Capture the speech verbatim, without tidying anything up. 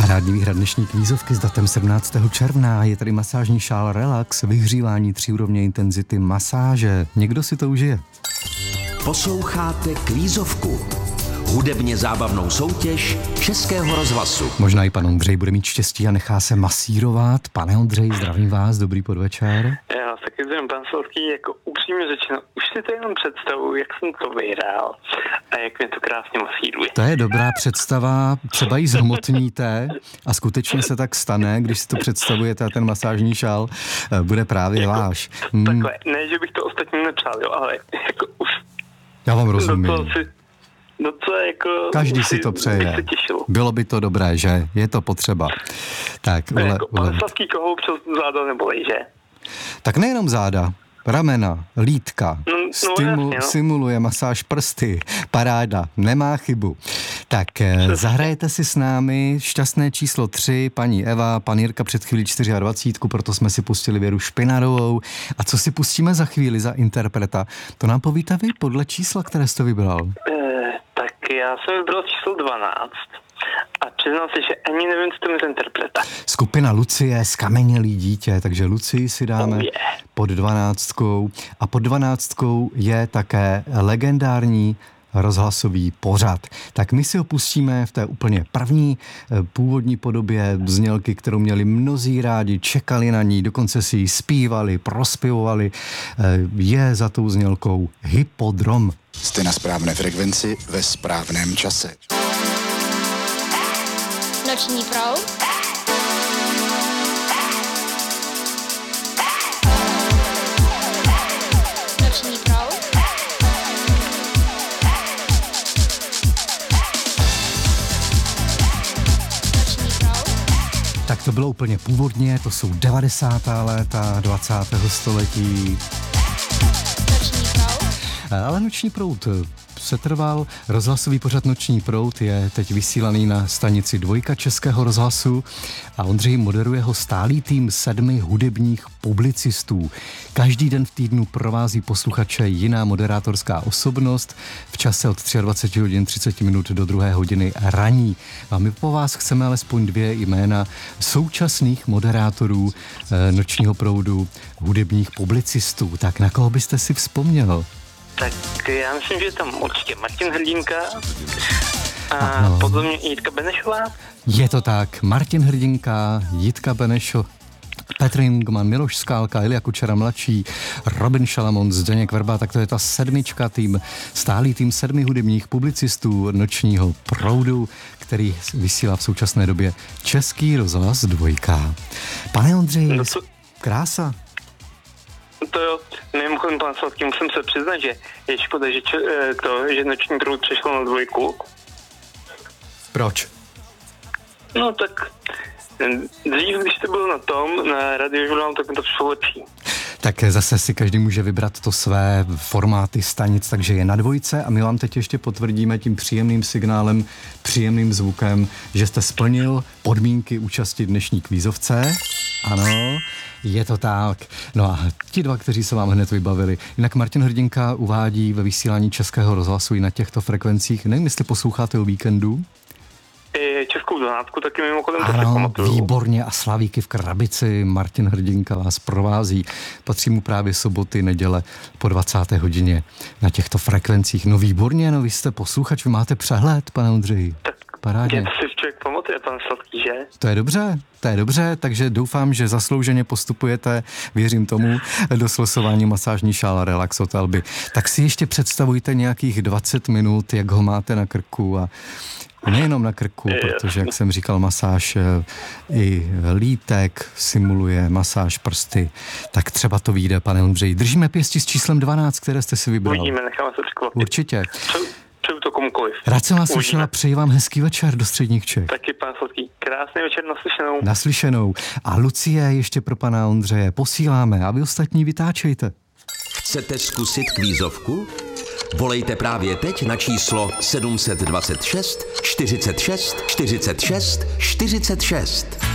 Parádní výhra dnešní kvízovky s datem sedmnáctého června. Je tady masážní šál Relax, vyhřívání tří úrovně intenzity masáže. Někdo si to užije. Posloucháte kvízovku. Hudebně zábavnou soutěž Českého rozhlasu. Možná i pan Ondřej bude mít štěstí a nechá se masírovat. Pane Ondřej, zdravím vás, dobrý podvečer. Já vás taky zdravím, pan Sladký, jako upřímně řečeno, už si to jenom představuji, jak jsem to vyhrál a jak mě to krásně masíruje. To je dobrá představa, třeba ji zhmotníte a skutečně se tak stane, když si to představujete a ten masážní šál bude právě jako, váš. Hmm. Takhle, ne, že bych to ostatním nepřál, jo, ale jako už... Já vám rozumím. No co jako... Každý si to přeje. Bylo by to dobré, že? Je to potřeba. Tak, ule, jako, ule. Pan Sladký, koho přes záda nebolí, že? Tak nejenom záda, ramena, lítka, no, no, Stimu, jasně, no. simuluje masáž prsty, paráda, nemá chybu. Tak Přesně. Zahrajete si s námi šťastné číslo tři, paní Eva, pan Jirka před chvílí dvacet čtyři, proto jsme si pustili Věru Špinadovou. A co si pustíme za chvíli za interpreta? To nám povíte vy podle čísla, které jste vybral. E, tak já jsem vybral číslo dvanáct. A přiznám se, že ani nevím, co to je interpreta. Skupina Lucie, Skamenělý dítě, takže Lucii si dáme oh yeah. pod dvanáctkou. A pod dvanáctkou je také legendární rozhlasový pořad. Tak my si ho pustíme v té úplně první původní podobě znělky, kterou měli mnozí rádi, čekali na ní, dokonce si ji zpívali, prospěvovali. Je za tou znělkou Hypodrom. Jste na správné frekvenci ve správném čase. Noční proud. Noční proud. Noční proud. Tak to bylo úplně původně, to jsou devadesátá léta dvacátého století. Noční proud. Ale Noční proud setrval. Rozhlasový pořad Noční proud je teď vysílaný na stanici Dvojka Českého rozhlasu a Ondřej moderuje ho stálý tým sedmi hudebních publicistů. Každý den v týdnu provází posluchače jiná moderátorská osobnost v čase od dvacet tři hodin třicet minut do druhé hodiny raní. A my po vás chceme alespoň dvě jména současných moderátorů eh, Nočního proudu, hudebních publicistů. Tak na koho byste si vzpomněl? Tak já myslím, že je tam určitě Martin Hrdinka a ano. potom Jitka Benešová. Je to tak, Martin Hrdinka, Jitka Benešo, Petr Jungmann, Miloš Skálka, Ilja Kučera mladší, Robin Šalamon, Zdeněk Vrba, tak to je ta sedmička tým, stálý tým sedmi hudebních publicistů Nočního proudu, který vysílá v současné době Český rozhlas Dvojka. Pane Ondřej, no to... krása. To jo, mimochodem, pan Sladký, musím se přiznat, že je škoda, že, če, to, že Noční proud přešlo na Dvojku. Proč? No tak dřív, když to bylo na tom, na Radiožurnálu, tak mi to přišlo lepší. Tak zase si každý může vybrat to své formáty stanic, takže je na Dvojce a my vám teď ještě potvrdíme tím příjemným signálem, příjemným zvukem, že jste splnil podmínky účasti dnešní kvízovce. Ano, je to tak. No a ti dva, kteří se vám hned vybavili. Jinak Martin Hrdinka uvádí ve vysílání Českého rozhlasu i na těchto frekvencích. Nevím, jestli posloucháte o víkendu. Českou dvanátku taky mimochodem. Ano, výborně a Slavíky v krabici. Martin Hrdinka vás provází. Patří mu právě soboty, neděle po dvacáté hodině na těchto frekvencích. No výborně, no vy jste posluchač, vy máte přehled, pane Ondřeji. Tak parádně. Jen si člověk pamatuje, pan Sladký, že? To je dobře, to je dobře, takže doufám, že zaslouženě postupujete, věřím tomu, do slosování masážní šála Relax od Alby. Tak si ještě představujte nějakých dvacet minut, jak ho máte na krku a nejenom na krku, protože, jak jsem říkal, masáž i lítek simuluje, masáž prsty. Tak třeba to vyjde, pane Ondřej. Držíme pěsti s číslem dvanáct, které jste si vybral. Uvidíme, necháme se překvapit. Určitě. Přeju to komukoliv. Rád jsem vás slyšel a přeji vám hezký večer do středních Čech. Taky, pan Sladký. Krásný večer, naslyšenou. Naslyšenou. A Lucie ještě pro pana Ondřeje posíláme a vy ostatní vytáčejte. Chcete zkusit kvízovku? Volejte právě teď na číslo sedm set dvacet šest čtyřicet šest čtyřicet šest čtyřicet šest.